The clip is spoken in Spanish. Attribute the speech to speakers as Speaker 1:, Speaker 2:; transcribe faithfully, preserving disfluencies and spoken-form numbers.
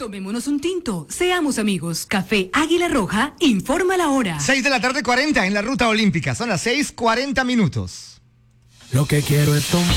Speaker 1: Tomémonos un tinto, seamos amigos. Café Águila Roja informa la hora.
Speaker 2: seis de la tarde cuarenta en la ruta olímpica. Son las seis cuarenta minutos.
Speaker 3: Lo que quiero es tomar.